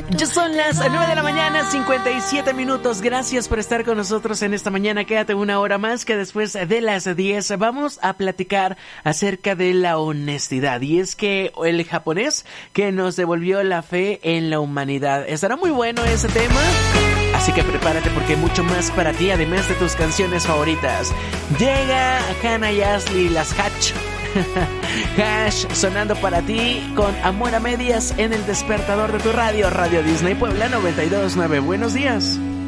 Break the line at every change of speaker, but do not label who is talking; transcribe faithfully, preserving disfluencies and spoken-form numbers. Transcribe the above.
Ya son las nueve de la mañana, cincuenta y siete minutos. Gracias por estar con nosotros en esta mañana. Quédate una hora más, que después de las diez vamos a platicar acerca de la honestidad. Y es que el japonés que nos devolvió la fe en la humanidad. Estará muy bueno ese tema. Así que prepárate porque hay mucho más para ti, además de tus canciones favoritas. Llega Hannah y Ashley, las Hatch. Hash sonando para ti con Amor a Medias en el despertador de tu radio, Radio Disney Puebla noventa y dos punto nueve. Buenos días.